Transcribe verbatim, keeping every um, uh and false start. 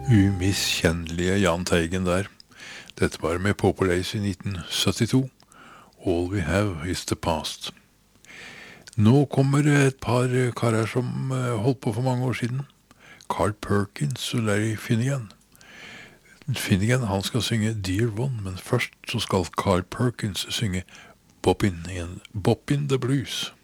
Umiskjennelige Jahn Teigen der. Dette var med Purple Haze i nitten syttito. All We Have Is The Past. Nå kommer et par karer som holdt på for mange år siden. Carl Perkins og Larry Finnegan. Finnegan han skal synge Dear One, men først så skal Carl Perkins synge Boppin' in, Boppin' the Blues.